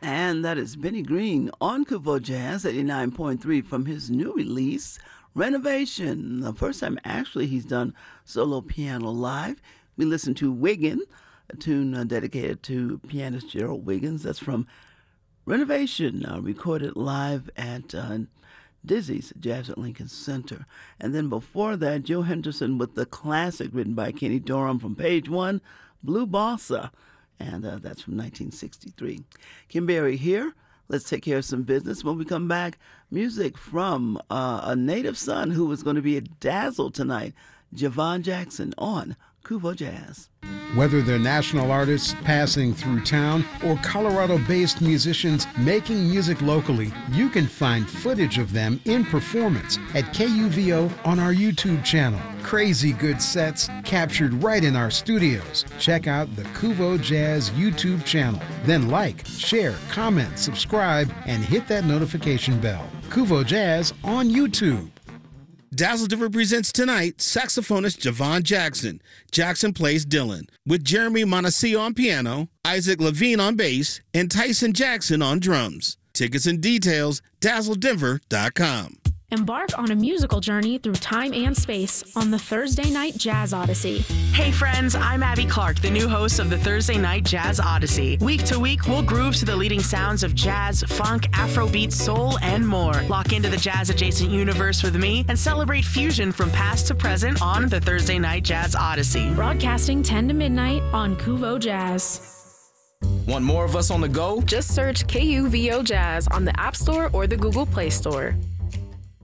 And that is Benny Green on Kubo Jazz 89.3 from his new release, Renovation. The first time actually he's done solo piano live. We listened to Wiggin, a tune dedicated to pianist Gerald Wiggins. That's from Renovation, recorded live at Dizzy's Jazz at Lincoln Center. And then before that, Joe Henderson with the classic written by Kenny Dorham from Page One, Blue Bossa. And that's from 1963. Kim Berry here. Let's take care of some business. When we come back, music from a native son who is going to be a dazzle tonight, Javon Jackson on Kubo Jazz. Whether they're national artists passing through town or Colorado-based musicians making music locally, you can find footage of them in performance at KUVO on our YouTube channel. Crazy good sets captured right in our studios. Check out the Kuvo Jazz YouTube channel. Then like, share, comment, subscribe, and hit that notification bell. Kuvo Jazz on YouTube. Dazzle Denver presents tonight saxophonist Javon Jackson. Jackson plays Dylan, with Jeremy Monacio on piano, Isaac Levine on bass, and Tyson Jackson on drums. Tickets and details, dazzledenver.com. Embark on a musical journey through time and space on the Thursday Night Jazz Odyssey. Hey friends, I'm Abby Clark, the new host of the Thursday Night Jazz Odyssey. Week to week, we'll groove to the leading sounds of jazz, funk, Afrobeat, soul, and more. Lock into the jazz-adjacent universe with me and celebrate fusion from past to present on the Thursday Night Jazz Odyssey. Broadcasting 10 to midnight on Kuvo Jazz. Want more of us on the go? Just search KUVO Jazz on the App Store or the Google Play Store.